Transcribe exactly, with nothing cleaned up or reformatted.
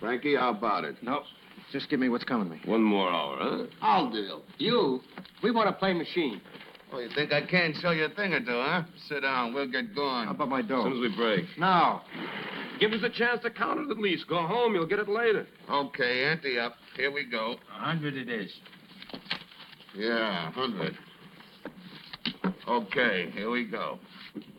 Frankie, how about it? No. Just give me what's coming to me. One more hour, huh? I'll deal. You? We want to play machine. Oh, you think I can't show you a thing or two, huh? Sit down. We'll get going. How about my As dough? soon as we break. Now. Give us a chance to count it at least. Go home, you'll get it later. Okay, ante up. Here we go. A hundred it is. Yeah, a hundred. Okay, here we go.